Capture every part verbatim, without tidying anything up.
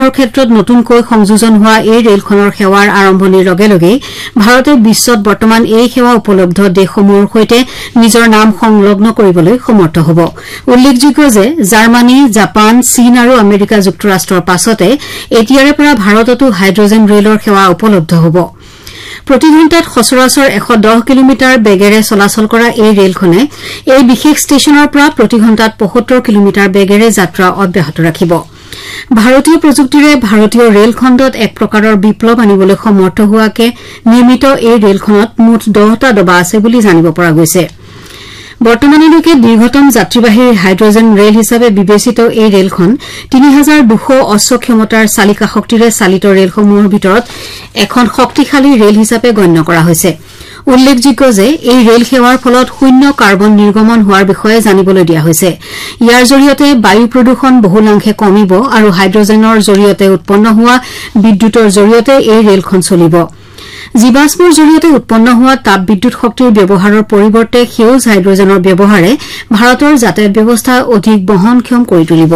ক্ষেত্ৰত নতুনকৈ সংযোজন হোৱা এই ৰেলখনৰ সেৱাৰ আৰম্ভণিৰ লগে লগে ভাৰতে বিশ্বত বৰ্তমান এই সেৱা উপলব্ধ দেশসমূহৰ সৈতে নিজৰ নাম সংলগ্ন কৰিবলৈ সমৰ্থ হ'ব। উল্লেখযোগ্য যে জাৰ্মানী, জাপান, চীন আৰু আমেৰিকা যুক্তৰাষ্ট্ৰৰ পাছতে এতিয়াৰে পৰা ভাৰততো হাইড্ৰজেন ৰেলৰ সেৱা উপলব্ধ হ'ব। প্ৰতি ঘণ্টাত সচৰাচৰ এশ দহ কিলোমিটাৰ বেগেৰে চলাচল কৰা এই ৰেলখনে এই বিশেষ ষ্টেচনৰ পৰা প্ৰতি ঘণ্টাত পঁয়সত্তৰ কিলোমিটাৰ বেগেৰে যাত্ৰা অব্যাহত ৰাখিব। ভাৰতীয় প্ৰযুক্তিৰে ভাৰতীয় ৰেল খণ্ডত এক প্ৰকাৰৰ বিপ্লৱ আনিবলৈ সমৰ্থ হোৱাকে নিৰ্মিত এই ৰেলখনত মুঠ দহটা ডবা আছে বুলি জানিব পৰা গৈছে। বৰ্তমানলৈকে দীৰ্ঘতম যাত্ৰীবাহী হাইড্ৰজেন ৰেল হিচাপে বিবেচিত এই ৰেলখন তিনি হাজাৰ দুশ অশ্ব ক্ষমতাৰ চালিকা শক্তিৰে চালিত ৰেলসমূহৰ ভিতৰত এখন শক্তিশালী ৰেল হিচাপে গণ্য কৰা হৈছে। উল্লেখযোগ্য যে এই ৰেল সেৱাৰ ফলত শূন্য কাৰ্বন নিৰ্গমন হোৱাৰ বিষয়ে জানিবলৈ দিয়া হৈছে। ইয়াৰ জৰিয়তে বায়ু প্ৰদূষণ বহুলাংশে কমিব আৰু হাইড্ৰজেনৰ জৰিয়তে উৎপন্ন হোৱা বিদ্যুতৰ জৰিয়তে এই ৰেলখন চলিব। জীৱাশ্মৰ জৰিয়তে উৎপন্ন হোৱা তাপ বিদ্যুৎ শক্তিৰ ব্যৱহাৰৰ পৰিৱৰ্তে সেউজ হাইড্ৰজেনৰ ব্যৱহাৰে ভাৰতৰ যাতায়াত ব্যৱস্থা অধিক বহনক্ষম কৰি তুলিব।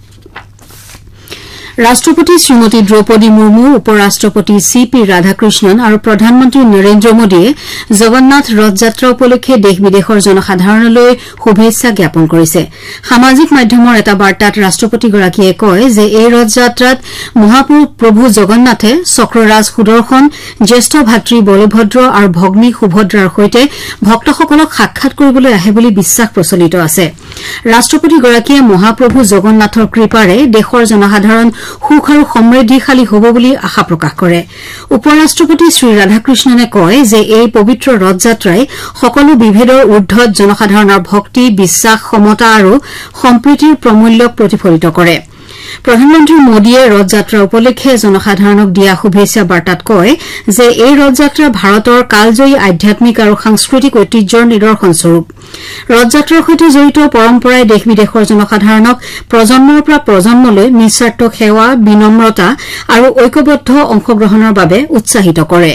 ৰাষ্ট্ৰপতি শ্ৰীমতী দ্ৰৌপদী মুৰ্মু, উপ ৰাষ্ট্ৰপতি চি পি ৰাধাকৃষ্ণন আৰু প্ৰধানমন্ত্ৰী নৰেন্দ্ৰ মোদীয়ে জগন্নাথ ৰথযাত্ৰা উপলক্ষে দেশ বিদেশৰ জনসাধাৰণলৈ শুভেচ্ছা জ্ঞাপন কৰিছে। সামাজিক মাধ্যমৰ এটা বাৰ্তাত ৰাষ্ট্ৰপতিগৰাকীয়ে কয় যে এই ৰথযাত্ৰাত মহাপ্ৰভু জগন্নাথে চক্ৰৰাজ সুদৰ্শন, জ্যেষ্ঠ ভাতৃ বলভদ্ৰ আৰু ভগ্নী সুভদ্ৰাৰ সৈতে ভক্তসকলক সাক্ষাৎ কৰিবলৈ আহে বুলি বিশ্বাস প্ৰচলিত আছে। ৰাষ্ট্ৰপতিগৰাকীয়ে মহাপ্ৰভু জগন্নাথৰ কৃপাৰে দেশৰ জনসাধাৰণ সুখ আৰু সমৃদ্ধিশালী হ'ব বুলি আশা প্ৰকাশ কৰে। উপ ৰাষ্ট্ৰপতি শ্ৰী ৰাধাকৃষ্ণনে কয় যে এই পবিত্ৰ ৰথযাত্ৰাই সকলো বিভেদৰ ঊৰ্ধত জনসাধাৰণৰ ভক্তি, বিশ্বাস, সমতা আৰু সম্প্ৰীতিৰ প্ৰমূল্যক প্ৰতিফলিত কৰে। প্ৰধানমন্ত্ৰী মোদীয়ে ৰথযাত্ৰা উপলক্ষে জনসাধাৰণক দিয়া শুভেচ্ছা বাৰ্তাত কয় যে এই ৰথযাত্ৰা ভাৰতৰ কালজয়ী আধ্যাত্মিক আৰু সাংস্কৃতিক ঐতিহ্যৰ নিদৰ্শনস্বৰূপ। ৰথযাত্ৰাৰ সৈতে জড়িত পৰম্পৰাই দেশ বিদেশৰ জনসাধাৰণক প্ৰজন্মৰ পৰা প্ৰজন্মলৈ নিস্বাৰ্থ সেৱা, বিনম্ৰতা আৰু ঐক্যবদ্ধ অংশগ্ৰহণৰ বাবে উৎসাহিত কৰে।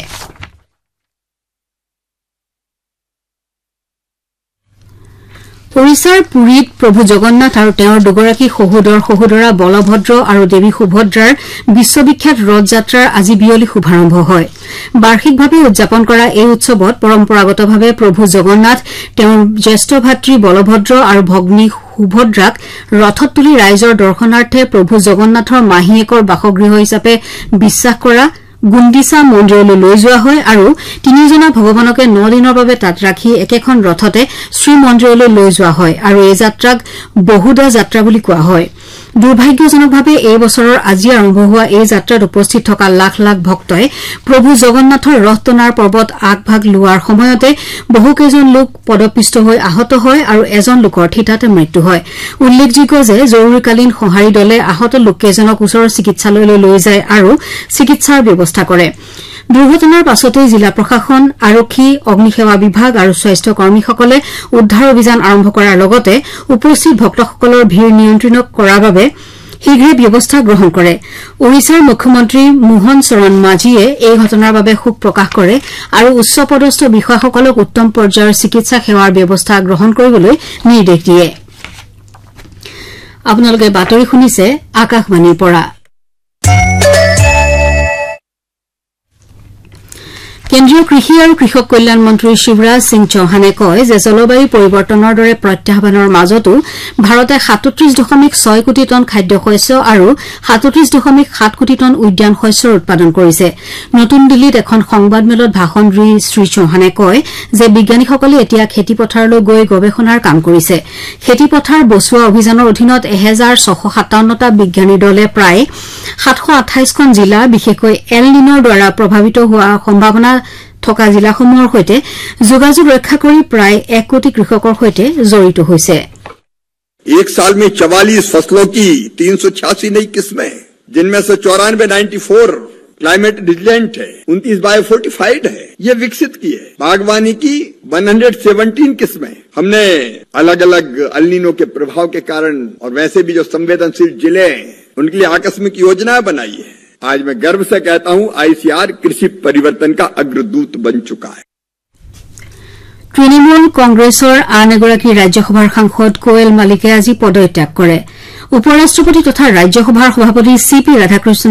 ওড়িশাৰ পুৰীত প্ৰভু জগন্নাথ আৰু তেওঁৰ দুগৰাকী শহুদৰ শহুদৰা বলভদ্ৰ আৰু দেৱী সুভদ্ৰাৰ বিশ্ববিখ্যাত ৰথযাত্ৰাৰ আজি বিয়লি শুভাৰম্ভ হয়। বাৰ্ষিকভাৱে উদযাপন কৰা এই উৎসৱত পৰম্পৰাগতভাৱে প্ৰভু জগন্নাথ, তেওঁৰ জ্যেষ্ঠ ভাতৃ বলভদ্ৰ আৰু ভগ্নী সুভদ্ৰাক ৰথত তুলি ৰাইজৰ দৰ্শনাৰ্থে প্ৰভু জগন্নাথৰ মাহীয়েকৰ বাসগৃহ হিচাপে বিশ্বাস কৰা গুণ্ডিচা মন্দিৰলৈ লৈ যোৱা হয় আৰু তিনিওজনা ভগৱানকে ন দিনৰ বাবে তাত ৰাখি একেখন ৰথতে শ্ৰীমন্দিৰলৈ লৈ যোৱা হয় আৰু এই যাত্ৰাক বহুদা যাত্ৰা বুলি কোৱা হয়। দুৰ্ভাগ্যজনকভাৱে এই বছৰৰ আজি আৰম্ভ হোৱা এই যাত্ৰাত উপস্থিত থকা লাখ লাখ ভক্তই প্ৰভু জগন্নাথৰ ৰথ টনাৰ পৰ্বত আগভাগ লোৱাৰ সময়তে বহুকেইজন লোক পদপিষ্ট হৈ আহত হয় আৰু এজন লোকৰ থিতাতে মৃত্যু হয়। উল্লেখযোগ্য যে জৰুৰীকালীন সঁহাৰি দলে আহত লোককেইজনক ওচৰৰ চিকিৎসালয়লৈ লৈ যায় আৰু চিকিৎসাৰ ব্যৱস্থা কৰে। দুৰ্ঘটনাৰ পাছতেই জিলা প্ৰশাসন, আৰক্ষী, অগ্নিসেৱা বিভাগ আৰু স্বাস্থ্য কৰ্মীসকলে উদ্ধাৰ অভিযান আৰম্ভ কৰাৰ লগতে উপস্থিত ভক্তসকলৰ ভিৰ নিয়ন্ত্ৰণ কৰাৰ বাবে শীঘ্ৰে ব্যৱস্থা গ্ৰহণ কৰে। ওড়িশাৰ মুখ্যমন্ত্ৰী মোহন চৰণ মাঝীয়ে এই ঘটনাৰ বাবে শোক প্ৰকাশ কৰে আৰু উচ্চপদস্থ বিষয়াসকলক উত্তম পৰ্যায়ৰ চিকিৎসা সেৱাৰ ব্যৱস্থা গ্ৰহণ কৰিবলৈ নিৰ্দেশ দিয়ে। আপোনালোকে বাতৰি শুনিছে আকাশবাণীৰ পৰা। কেন্দ্ৰীয় কৃষি আৰু কৃষক কল্যাণ মন্ত্ৰী শিৱৰাজ সিং চৌহানে কয় যে জলবায়ু পৰিৱৰ্তনৰ দৰে প্ৰত্যাহ্বানৰ মাজতো ভাৰতে সাতত্ৰিশ দশমিক ছয় কোটি টন খাদ্য শস্য আৰু সাতত্ৰিশ দশমিক সাত কোটি টন উদ্যান শস্যৰ উৎপাদন কৰিছে। নতুন দিল্লীত এখন সংবাদমেলত ভাষণ দি শ্ৰী চৌহানে কয় যে বিজ্ঞানীসকলে এতিয়া খেতিপথাৰলৈ গৈ গৱেষণাৰ কাম কৰিছে। খেতিপথাৰ বচোৱা অভিযানৰ অধীনত এহেজাৰ ছশ সাতাৱন্নটা বিজ্ঞানী দলে প্ৰায় সাতশ আঠাইছখন জিলা, বিশেষকৈ এল নিনৰ দ্বাৰা প্ৰভাৱিত হোৱাৰ সম্ভাৱনা থকা জিলাসমূহৰ সৈতে যোগাযোগ ৰক্ষা কৰি প্ৰায় এক কোটি কৃষকৰ সৈতে জড়িত হৈছে। एक साल में चवालीस फसलों की तीन सौ छियासी नई किस्में, जिनमें से चौरानवे नाइन्टी फोर क्लाइमेट रिजिलेंट है, उनतीस बायो फोर्टिफाइड है, ये विकसित की है। बागवानी की एक सौ सत्रह किस्में हमने अलग अलग अल्नीनो के प्रभाव के कारण और वैसे भी जो संवेदनशील जिले हैं उनके लिए आकस्मिक योजनाएं बनाई है। आज मैं गर्व से कहता हूं आईसीआर कृषि परिवर्तन का अग्रदूत बन चुका है। তৃণমূল কংগ্ৰেছৰ আন এগৰাকী ৰাজ্যসভাৰ সাংসদ কোয়েল মালিকে আজি পদত্যাগ কৰে। উপ ৰাষ্ট্ৰপতি তথা ৰাজ্যসভাৰ সভাপতি চি পি ৰাধাকৃষ্ণ